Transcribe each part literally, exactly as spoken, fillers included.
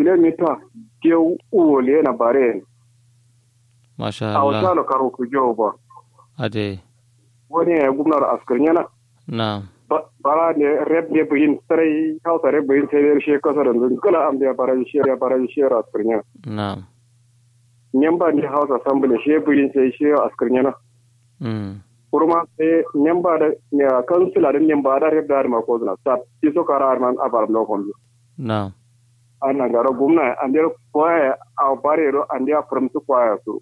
kilomita ke uwole na bare masha a wata Allah na karo ku jo ba ade wani ya gumnar askar yana na bara ne rep ne buyin sarai hausa rep buyin sai da shi kasar da kula am da bara shi ya bara shi askar yana na nyamba ne hausa assembly shi buyin sai shi askar yana mm kurma sai nyamba da ne kansila da nyamba da rep da ma ko na sa iso kara man abar no kon na ana garo gumna ande kwaya a bare ro ande a from su kwaya su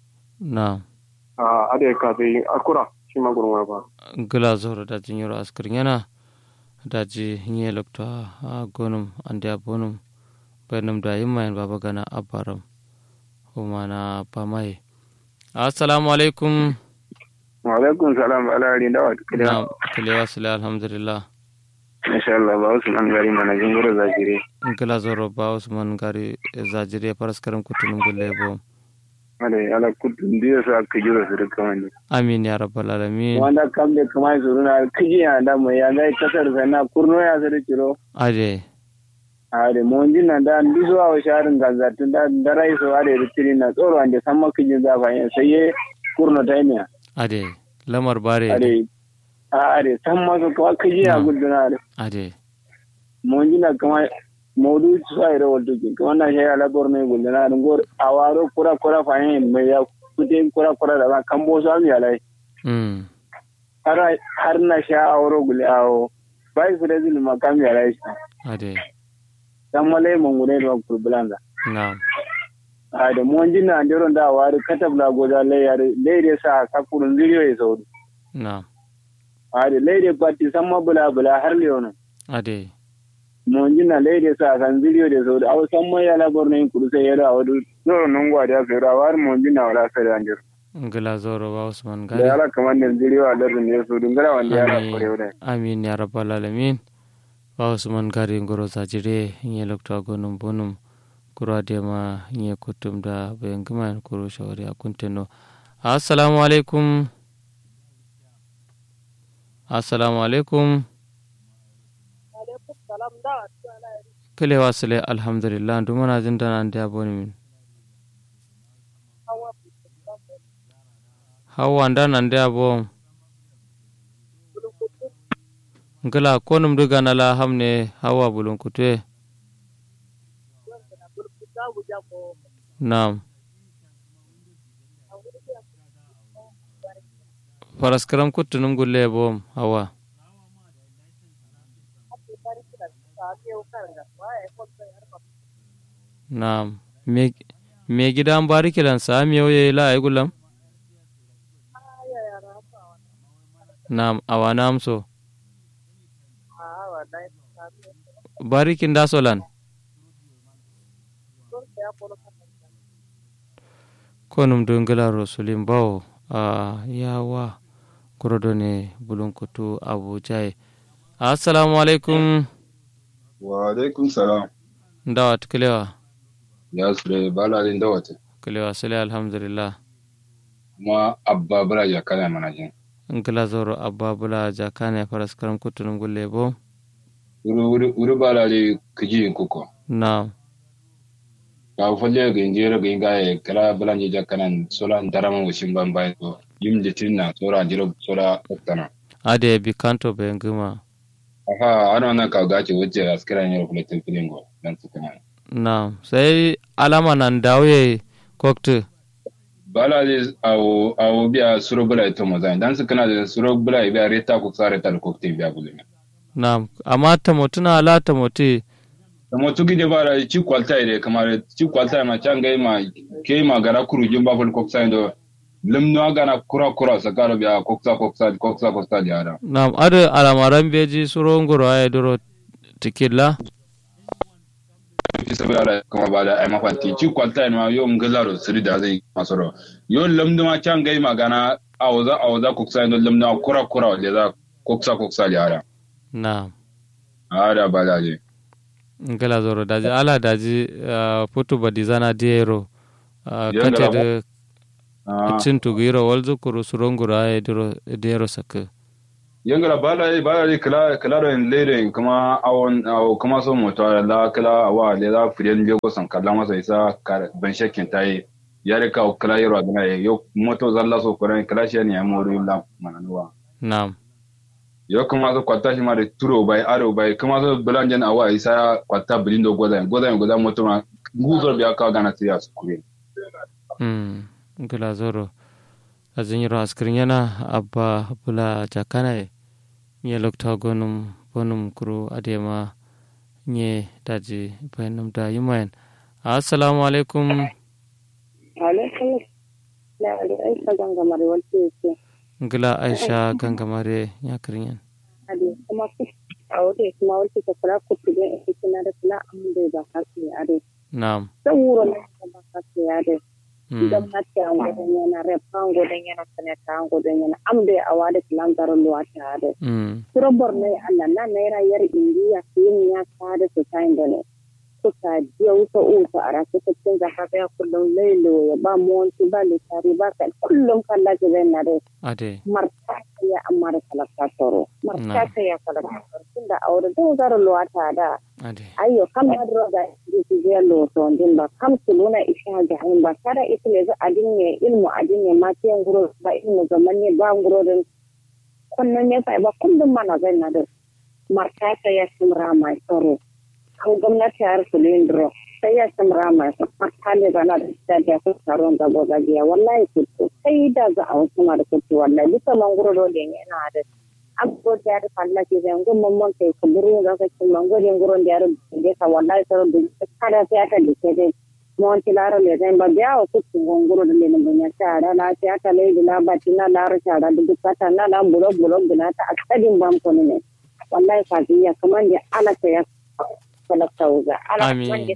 na a ade ka dai akura shi magurma ba gila zoro da jinyoro askar yana da ji nye lokta a gonum ande abonum benum da yimma en baba gana abaram kuma na pamai assalamu alaikum wa alaikum salam ala ri da wa na kalewa sala alhamdulillah insha Allah ba Usman gari mana jingoro zajire gila zoro ba Usman gari zajire paraskaram kutunum gulebo ale ala kudin dia sa kijiro su duka wani amin ya rabbal alamin wanda kam da kuma zuruna kiji ya da mai ya ga kasar sana kurno ya zare kiro ade ade mon jinna da ndizo wa sharin gazatun da darai so ade ritiri na tsoro ande samma kiji za fa yin sai kurno taimiya ade lamar bare ade ade samma so ka kiji ya guduna ade ade mon jinna kuma modu sai ro walto kin kuma na shi ala borne guduna ngor awaro kura kura fa yin mai ya kudin kura kura da kan bo so mi alai mm har har na sha awro gule awo bai su da zil makam ya alai ade dan malai mun gure da kurbulanga na a da mun jinna andero da wari katabla goda layar leire sa kakurun zuriyo ya saudi na a da leire patti samma bula bula har leono ade mun jinna leire sa kan zuriyo da saudi aw samma ya labar ne kuru sai ya da wadu zoro nun gwada sai da war mun jinna wala sai da anjir ngila zoro ba Usman gari da ala kaman ne zuriyo a lardin ne su dungara wanda ya kore wada amin ya rabbal alamin ba Usman gari ngoro zajire nye lokta gonum bonum kuro adema nye kutum da bayan gama kuro shawari a kuntino assalamu alaikum assalamu alaikum alaikum salam da kale wasale alhamdulillah dumana jin dana da boni min hawa ndana da bo ngala konum duga na la hamne hawa bulun kutwe naam paraskaram kutunum gulle bom hawa naam me me gidan barikilan sami yoye la ay gulam naam awana amso barikin da solan konum dongala rasulin bawo a yawa kurodone bulunkutu abuja assalamu alaikum wa alaikum salam ndawat kilewa ya sure balalin dawata kilewa sale alhamdulillah ma abba bala ya kana manajin ngala zoro abba bala jakane paraskaram kutunum gulle bo uru uru uru balali kiji kuko na ka falle ga injera ga ingaye kala balanje jakanan sola darama wushin bambai to yim litinna sora jiro sora oktana ade bikanto benguma aha ana nan ka gace wacce askira ne kuma tilfilingo dan tukana na sai alama nan dawe kokte balali awo awo biya suro bala to mazan dan su kana da suro bala biya reta ku sare tal kokte biya bulina na amma ta mutuna ala ta muti ta mutu gide bara ci kwalta ide kamar ci kwalta ma can gai ma ke ma gara kuru jin ba ful koksa ndo limno gana kura kura sakaro biya koksa koksa koksa koksa jara na ade alamaran beji suro ngoro ay doro tikilla ki sabara kuma bada ai mafanti ci kwalta ma yo ngazaro siri da zai masoro yo limno ma can gai ma gana awza awza koksa ndo limno kura kura le za koksa koksa jara na ada balaje ngala zoro daji ala daji putu badizana diero kate de cintu giro walzu kuru suronguro ay diro diero sak yangala bala bala kala kala da lere kuma awon aw kuma so moto la kala wa le la fiden je ko san kala masa isa ban shakin tayi yare ka kala yaro da yo moto zalla so ko ran kala shi ne ya mori la mananuwa na'am yo kuma so kwata shi ma da turo bai aro bai kuma so bulanjen awa isa kwata bilindo goda goda goda moto ma nguzo biya ka gana tiya su kure mm ngala zoro azinyiro askrin yana abba bula jakana nye lokta gonum bonum kuro adema nye daji bayanum da yumayan assalamu alaikum alaikum la aisha gangamare walti ce ngila aisha gangamare ya kirinyan ade kuma a wote kuma walti ta fara ku tide ina da kula amde ba kasu ya ade na'am dan wuro ne ba kasu ya ade idan hatta an gudan yana refan gudan yana sanata an gudan yana amde a wada kilan garin luwa ta ade turobor ne Allah na naira yar indiya yin ya kada su tayin da ne suka jiya wuta uta a rasu cikin zaka ya kullum lailo ya ba mu wanci ba litari ba ka kullum kalla ki zai na dai ade marta ya amma da kalaka toro marta ta ya kalaka toro tunda aure da zara luwata da ade ayyo kam hadro da ji je lo to din ba kam suluna isha ga hin ba kada ita ne za adin ne ilmu adin ne ma tiyan guro ba ilmu zaman ne ba guro din kunnan ne fa ba kullum mana zai na da marta ta ya simra mai toro ko gwamnati har su lindro sai ya samra masu makale da na da da su taron da gogajiya wallahi kuto sai da za a wasu ma da kuto wallahi duka mangoro do da yana da agbo da da falla ke zan go mamman kai ku buru ga ka kin mangoro den goro da da ka wallahi sai da kada sai aka dike dai mon tilaro le zan ba biya ku ngoro da le mun ya ta da na ta ta le da ba tina la ra ta da duka ta na la bulo bulo gina ta akadin bam ko ne wallahi ka biya kaman da ala ta ya amin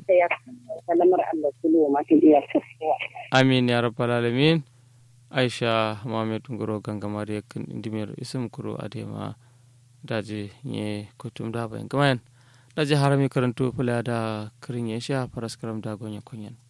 amin ya rabbal alamin aisha mohammed ngoro gangamari yakin indimir isum kuro adema daji nye kutum da bayan kamayan daji harami karantu fula da kirin ya sha faraskaram da gonya kunyan